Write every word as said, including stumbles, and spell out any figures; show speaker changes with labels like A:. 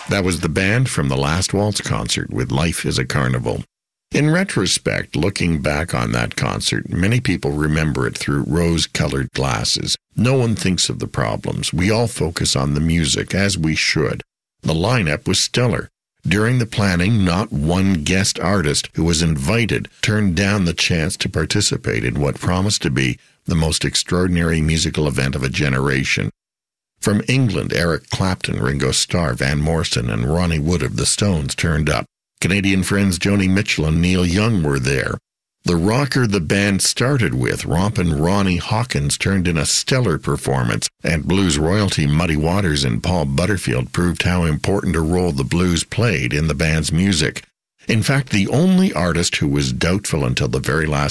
A: That was the band from the Last Waltz concert with Life is a Carnival. In retrospect, looking back on that concert, many people remember it through rose-colored glasses. No one thinks of the problems. We all focus on the music, as we should. The lineup was stellar. During the planning, not one guest artist who was invited turned down the chance to participate in what promised to be the most extraordinary musical event of a generation. From England, Eric Clapton, Ringo Starr, Van Morrison, and Ronnie Wood of the Stones turned up. Canadian friends Joni Mitchell and Neil Young were there. The rocker the band started with, Rompin' Ronnie Hawkins, turned in a stellar performance, and blues royalty Muddy Waters and Paul Butterfield proved how important a role the blues played in the band's music. In fact, the only artist who was doubtful until the very last